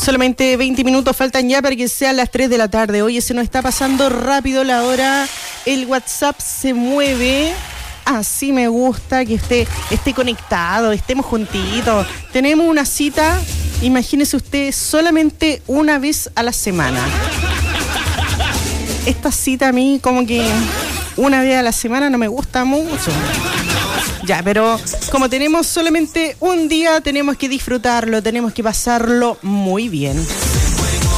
Solamente 20 minutos faltan ya para que sean las 3 de la tarde. Oye, se nos está pasando rápido la hora. El WhatsApp se mueve. Así me gusta que esté conectado, estemos juntitos. Tenemos una cita, imagínese usted, solamente una vez a la semana. Esta cita a mí como que una vez a la semana no me gusta mucho. Ya, pero como tenemos solamente un día, tenemos que disfrutarlo, tenemos que pasarlo muy bien.